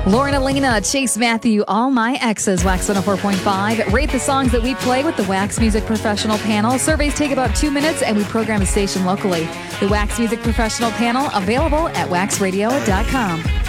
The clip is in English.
Lauren Elena, Chase Matthew, All My Exes, Wax 104.5. Rate the songs that we play with the Wax Music Professional Panel. Surveys take about 2 minutes, and we program a station locally. The Wax Music Professional Panel, available at waxradio.com.